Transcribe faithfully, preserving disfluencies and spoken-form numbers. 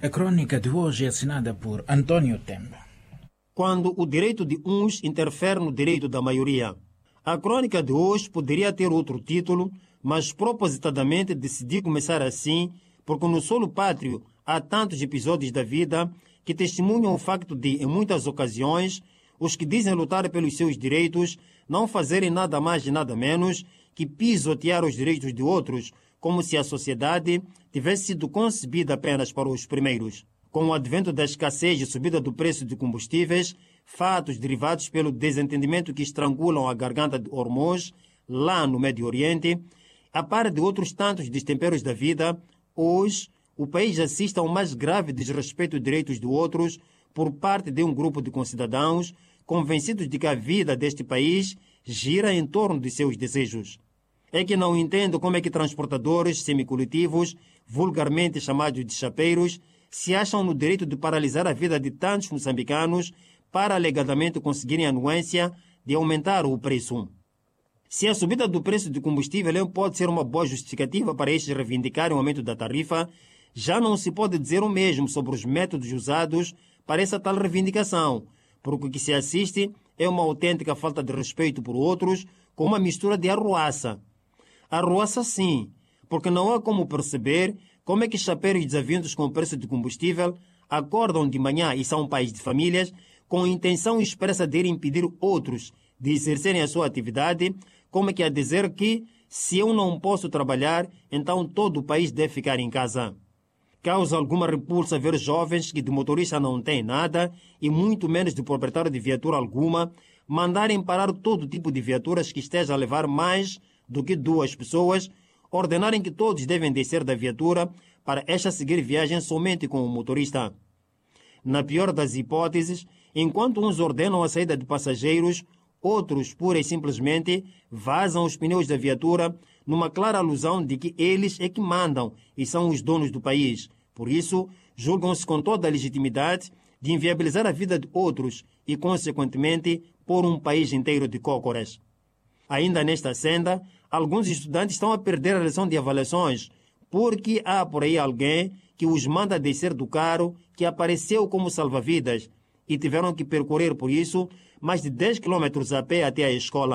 A crônica de hoje é assinada por António Temba. Quando o direito de uns interfere no direito da maioria. A crônica de hoje poderia ter outro título, mas propositadamente decidi começar assim, porque no solo pátrio há tantos episódios da vida que testemunham o facto de, em muitas ocasiões, os que dizem lutar pelos seus direitos não fazerem nada mais e nada menos que pisotear os direitos de outros, como se a sociedade tivesse sido concebida apenas para os primeiros. Com o advento da escassez e subida do preço de combustíveis, fatos derivados pelo desentendimento que estrangulam a garganta de Hormuz, lá no Médio Oriente, a par de outros tantos destemperos da vida, hoje o país assiste a um mais grave desrespeito aos direitos de outros por parte de um grupo de concidadãos convencidos de que a vida deste país gira em torno de seus desejos. É que não entendo como é que transportadores semicoletivos, vulgarmente chamados de chapeiros, se acham no direito de paralisar a vida de tantos moçambicanos para alegadamente conseguirem a anuência de aumentar o preço. Se a subida do preço do combustível pode ser uma boa justificativa para estes reivindicarem o aumento da tarifa, já não se pode dizer o mesmo sobre os métodos usados para essa tal reivindicação, porque o que se assiste é uma autêntica falta de respeito por outros, com uma mistura de arruaça. Arruaça sim, porque não há como perceber como é que chapeiros desavindos com o preço de combustível acordam de manhã e são pais de famílias com a intenção expressa de ir impedir outros de exercerem a sua atividade, como é que a dizer que, se eu não posso trabalhar, então todo o país deve ficar em casa. Causa alguma repulsa ver jovens que de motorista não têm nada e muito menos de proprietário de viatura alguma mandarem parar todo tipo de viaturas que esteja a levar mais do que duas pessoas, ordenarem que todos devem descer da viatura para esta seguir viagem somente com o motorista. Na pior das hipóteses, enquanto uns ordenam a saída de passageiros, outros, pura e simplesmente, vazam os pneus da viatura numa clara alusão de que eles é que mandam e são os donos do país. Por isso, julgam-se com toda a legitimidade de inviabilizar a vida de outros e, consequentemente, pôr um país inteiro de cócoras. Ainda nesta senda, alguns estudantes estão a perder a lição de avaliações, porque há por aí alguém que os manda descer do carro que apareceu como salva-vidas e tiveram que percorrer, por isso, mais de dez quilômetros a pé até a escola.